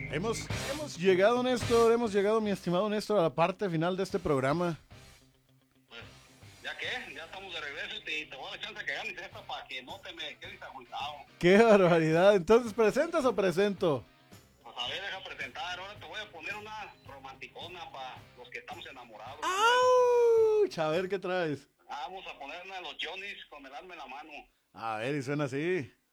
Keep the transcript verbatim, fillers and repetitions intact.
Hemos, hemos llegado, Néstor, hemos llegado, mi estimado Néstor, a la parte final de este programa. Pues, ¿ya qué? Ya estamos de regreso y te, te voy a dar chance que ganes esta para que no te me quedes agüitado. ¡Qué barbaridad! Entonces, ¿presentas o presento? Pues a ver, deja presentar. Ahora te voy a poner una romanticona para los que estamos enamorados. ¡Auch! A ver, ¿qué traes? Vamos a poner una de los Johnny's con el alma en la mano. A ver, y suena así.